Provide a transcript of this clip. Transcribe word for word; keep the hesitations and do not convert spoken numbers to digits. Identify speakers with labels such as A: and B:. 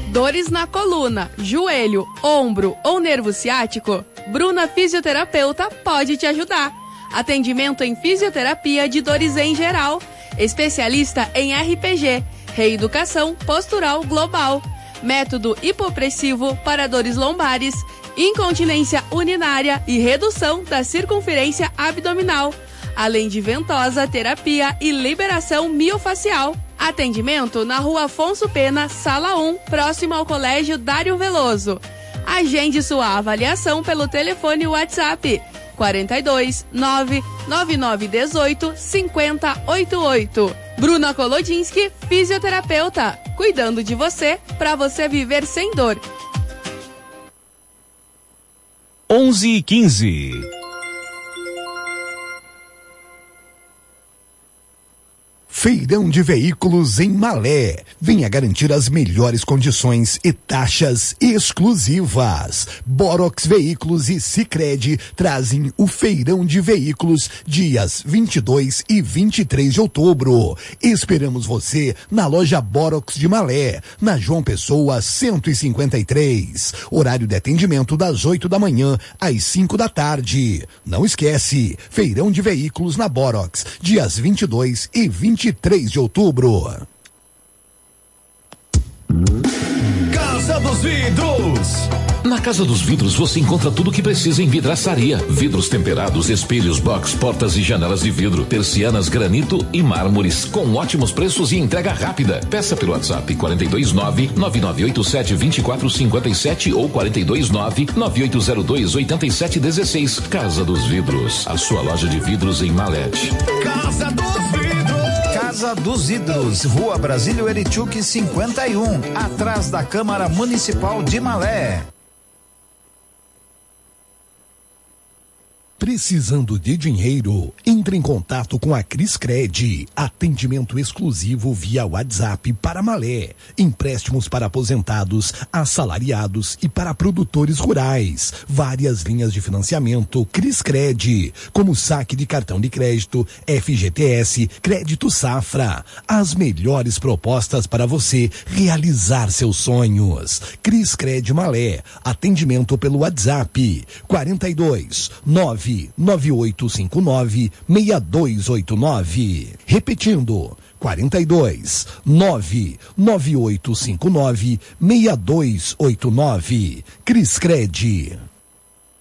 A: Dores na coluna, joelho, ombro ou nervo ciático? Bruna Fisioterapeuta pode te ajudar. Atendimento em fisioterapia de dores em geral. Especialista em R P G, reeducação postural global. Método hipopressivo para dores lombares, incontinência urinária e redução da circunferência abdominal. Além de ventosa, terapia e liberação miofacial. Atendimento na Rua Afonso Pena, Sala um, próximo ao Colégio Dário Veloso. Agende sua avaliação pelo telefone WhatsApp quarenta e dois, nove nove nove um oito, cinco zero oito oito. Bruna Kolodinski, fisioterapeuta, cuidando de você para você viver sem dor.
B: onze e quinze.
C: Feirão de Veículos em Malé. Venha garantir as melhores condições e taxas exclusivas. Borox Veículos e Sicredi trazem o Feirão de Veículos dias vinte e dois e vinte e três de outubro. Esperamos você na loja Borox de Malé, na João Pessoa cento e cinquenta e três. Horário de atendimento das oito da manhã às cinco da tarde. Não esquece, Feirão de Veículos na Borox, dias vinte e dois e vinte e três de outubro.
D: Casa dos Vidros.
E: Na Casa dos Vidros você encontra tudo o que precisa em vidraçaria. Vidros temperados, espelhos, box, portas e janelas de vidro, persianas, granito e mármores, com ótimos preços e entrega rápida. Peça pelo WhatsApp quarenta e dois nove, nove nove oito sete, dois quatro cinco sete ou quarenta e dois nove, nove oito zero dois, oito sete um seis. Casa dos Vidros, a sua loja de vidros em Malete.
D: Casa dos Vidros. Casa dos Vidros, Rua Brasílio Eritiuque cinquenta e um, atrás da Câmara Municipal de Malé.
C: Precisando de dinheiro? Entre em contato com a Criscred. Atendimento exclusivo via WhatsApp para Malé. Empréstimos para aposentados, assalariados e para produtores rurais. Várias linhas de financiamento Criscred, como saque de cartão de crédito, F G T S, crédito safra. As melhores propostas para você realizar seus sonhos. Criscred Malé. Atendimento pelo WhatsApp quarenta e dois, nove nove oito cinco nove, seis dois oito nove. Repetindo, quarenta e dois, nove nove oito cinco nove, seis dois oito nove. Criscred.